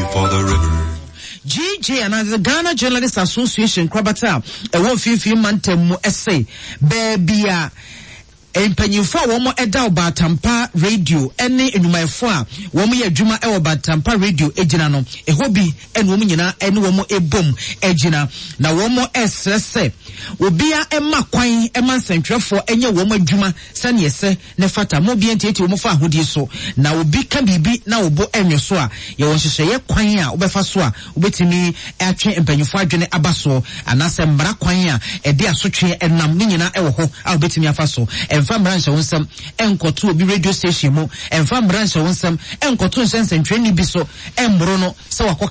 for the river. GJ and the Ghana Journalists Association Krabata e won fifi mantemu essay baby Empanyifo a wɔn ɛda Obatampa radio ɛne enumayɛfo a wɔn yɛ adwuma ɛwɔ Obatampa radio egyina no ɛhɔ bi ɛne wɔn nyinaa ɛne wɔn ebom egyina na wɔn ɛsrɛsɛ obia ɛma kwan ɛma nsɛntwerɛfo ɛnyɛ wɔn adwuma sɛnea ɛsɛ ne fata mo bi ntete wɔn fa ahodie so na obi ka bibi na obo ɛnwe so a yɛ wɔn hyehyɛ kwan a wɔbɛfa so a wobetumi ɛatwe empanyifo adwene aba so anasɛ mbara kwan a ɛde asotwe ɛnam ne nyinaa ɛwɔ hɔ a wobetumi afa so Emfa mranche wonsam enkoto obi radio station mu emfa mranche wonsam enkoto nsensentwe ni bi so embro no se